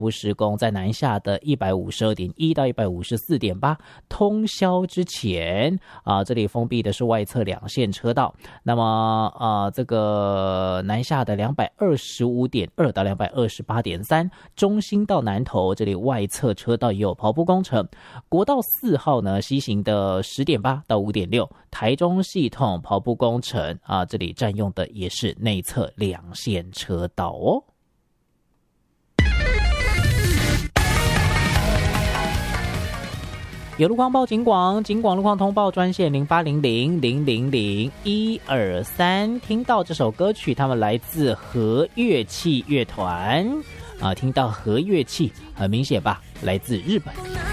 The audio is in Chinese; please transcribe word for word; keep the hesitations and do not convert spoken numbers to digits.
施工，在南下的一百五十二点一到一百五十四点八，通宵之前啊，这里封闭的是外侧两线车道。那么啊，这个南下的两百二十五点二到两百二十八点三，中兴到南投这里外侧车道也有刨铺工程。国道四号呢，西行的十点八到五点六，台中系统刨铺工程啊，这里占用的也是内侧两线车道哦。有路况报警广，警广路况通报专线零八零零零零零一二三。听到这首歌曲，他们来自和乐器乐团啊，听到和乐器，很明显吧，来自日本。